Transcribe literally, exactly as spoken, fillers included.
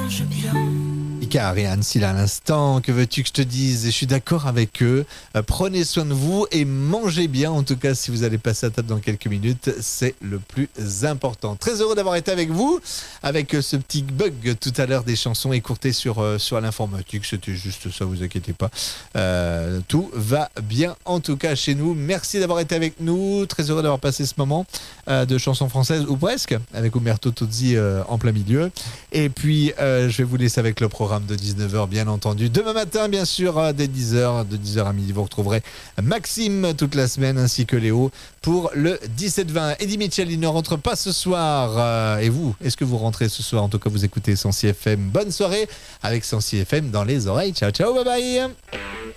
mange bien. Car et Anne Silla à l'instant, que veux-tu que je te dise? Je suis d'accord avec eux. Euh, prenez soin de vous et mangez bien. En tout cas, si vous allez passer à table dans quelques minutes, c'est le plus important. Très heureux d'avoir été avec vous, avec euh, ce petit bug tout à l'heure des chansons écourtées sur, euh, sur l'informatique. C'était juste ça, vous inquiétez pas. Euh, tout va bien en tout cas chez nous. Merci d'avoir été avec nous. Très heureux d'avoir passé ce moment euh, de chansons françaises, ou presque, avec Umberto Tozzi euh, en plein milieu. Et puis, euh, je vais vous laisser avec le programme de dix-neuf heures, bien entendu. Demain matin, bien sûr, dès dix heures, de dix heures à midi, vous retrouverez Maxime toute la semaine, ainsi que Léo pour le dix-sept vingt. Eddie Mitchell, il ne rentre pas ce soir. Euh, et vous, est-ce que vous rentrez ce soir? En tout cas, vous écoutez Sensi F M. Bonne soirée avec Sensi F M dans les oreilles. Ciao, ciao, bye bye.